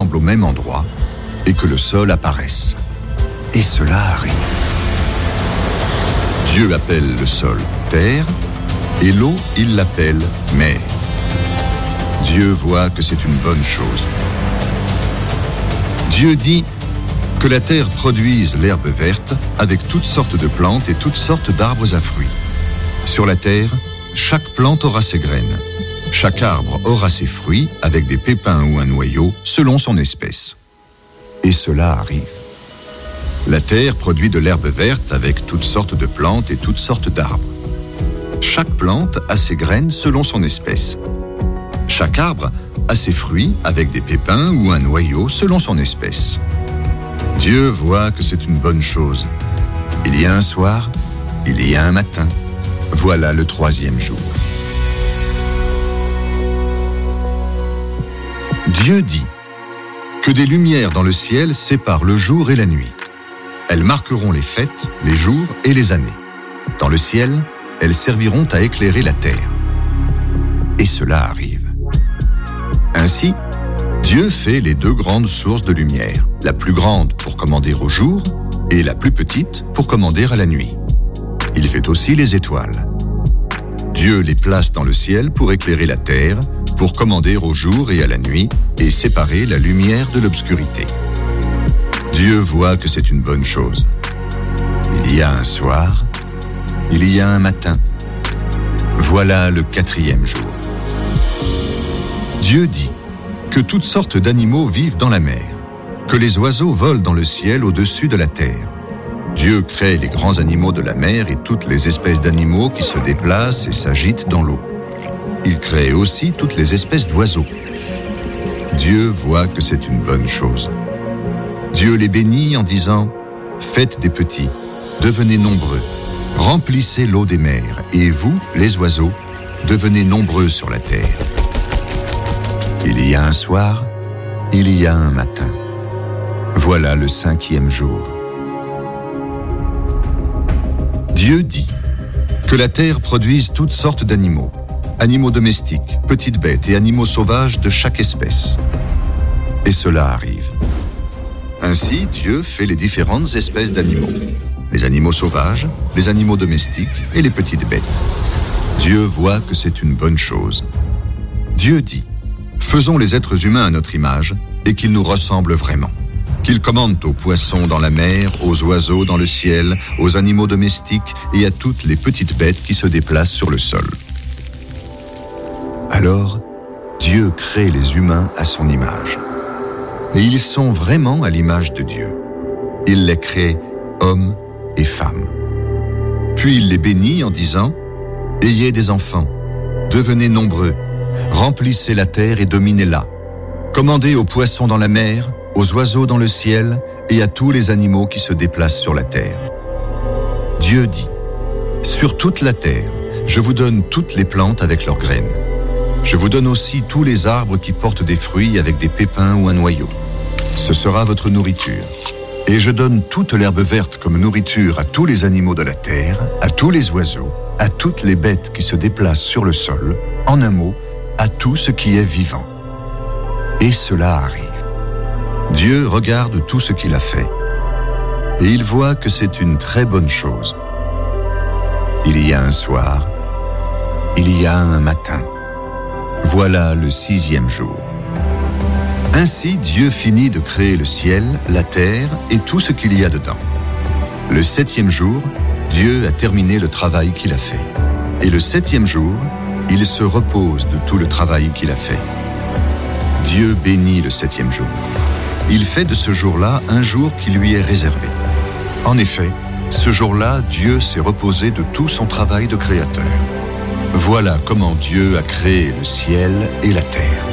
rassemblent au même endroit et que le sol apparaisse. Et cela arrive. Dieu appelle le sol terre et l'eau, il l'appelle mer. Dieu voit que c'est une bonne chose. Dieu dit que la terre produise l'herbe verte avec toutes sortes de plantes et toutes sortes d'arbres à fruits. Sur la terre, chaque plante aura ses graines. Chaque arbre aura ses fruits avec des pépins ou un noyau selon son espèce. Et cela arrive. La terre produit de l'herbe verte avec toutes sortes de plantes et toutes sortes d'arbres. Chaque plante a ses graines selon son espèce. Chaque arbre a ses fruits avec des pépins ou un noyau selon son espèce. Dieu voit que c'est une bonne chose. Il y a un soir, il y a un matin. Voilà le 3e jour. Dieu dit que des lumières dans le ciel séparent le jour et la nuit. Elles marqueront les fêtes, les jours et les années. Dans le ciel, elles serviront à éclairer la terre. Et cela arrive. Ainsi, Dieu fait les 2 grandes sources de lumière, la plus grande pour commander au jour et la plus petite pour commander à la nuit. Il fait aussi les étoiles. Dieu les place dans le ciel pour éclairer la terre, pour commander au jour et à la nuit et séparer la lumière de l'obscurité. Dieu voit que c'est une bonne chose. Il y a un soir, il y a un matin. Voilà le 4e jour. Dieu dit que toutes sortes d'animaux vivent dans la mer, que les oiseaux volent dans le ciel au-dessus de la terre. Dieu crée les grands animaux de la mer et toutes les espèces d'animaux qui se déplacent et s'agitent dans l'eau. Il crée aussi toutes les espèces d'oiseaux. Dieu voit que c'est une bonne chose. Dieu les bénit en disant « Faites des petits, devenez nombreux, remplissez l'eau des mers, et vous, les oiseaux, devenez nombreux sur la terre. » Il y a un soir, il y a un matin. Voilà le 5e jour. Dieu dit que la terre produise toutes sortes d'animaux, animaux domestiques, petites bêtes et animaux sauvages de chaque espèce. Et cela arrive. Ainsi, Dieu fait les différentes espèces d'animaux, les animaux sauvages, les animaux domestiques et les petites bêtes. Dieu voit que c'est une bonne chose. Dieu dit « Faisons les êtres humains à notre image et qu'ils nous ressemblent vraiment. Qu'ils commandent aux poissons dans la mer, aux oiseaux dans le ciel, aux animaux domestiques et à toutes les petites bêtes qui se déplacent sur le sol. » Alors, Dieu crée les humains à son image. Et ils sont vraiment à l'image de Dieu. Il les crée hommes et femmes. Puis il les bénit en disant « Ayez des enfants, devenez nombreux, remplissez la terre et dominez-la. Commandez aux poissons dans la mer, aux oiseaux dans le ciel et à tous les animaux qui se déplacent sur la terre. » Dieu dit « Sur toute la terre, je vous donne toutes les plantes avec leurs graines. Je vous donne aussi tous les arbres qui portent des fruits avec des pépins ou un noyau. Ce sera votre nourriture. Et je donne toute l'herbe verte comme nourriture à tous les animaux de la terre, à tous les oiseaux, à toutes les bêtes qui se déplacent sur le sol, en un mot, à tout ce qui est vivant. » Et cela arrive. Dieu regarde tout ce qu'il a fait, et il voit que c'est une très bonne chose. Il y a un soir, il y a un matin. Voilà le 6e jour. Ainsi, Dieu finit de créer le ciel, la terre et tout ce qu'il y a dedans. Le 7e jour, Dieu a terminé le travail qu'il a fait. Et le 7e jour, il se repose de tout le travail qu'il a fait. Dieu bénit le 7e jour. Il fait de ce jour-là un jour qui lui est réservé. En effet, ce jour-là, Dieu s'est reposé de tout son travail de créateur. Voilà comment Dieu a créé le ciel et la terre.